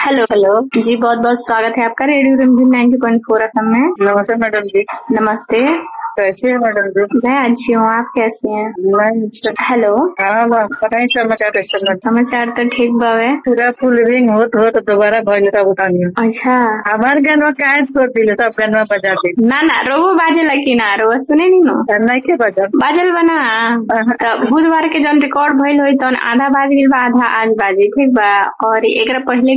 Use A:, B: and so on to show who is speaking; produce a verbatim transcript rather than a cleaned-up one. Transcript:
A: Hello
B: hello.
A: जी, बहुत बहुत स्वागत है आपका रेडियो रंजन नाइन्टी पॉइंट फोर एफएम में।
B: नमस्ते मैडम जी।
A: नमस्ते।
B: कैसे हैं मैडम जी?
A: मैं अच्छी हूँ, आप कैसी हैं?
B: मैं
A: हेलो।
B: हाँ मैम, बताइए समाचार कैसे मैडम?
A: समाचार तो ठीक बावे।
B: पूरा फुल रिंग होत हो तो दोबारा भइल का उठानी।
A: अच्छा,
B: हमार गनवा काहे छोड़ दिले, सब गनवा बजा दी।
A: ना ना रोबो बाजे लगी ना, रोबो सुने नहीं नो
B: नहीं के बजा
A: बाजल बना। तो बुधवार के जौन रिकॉर्ड भइल होई तौन आधा बाज गइल बा, आधा आज बाजी, ठीक बा। और एकरा पहले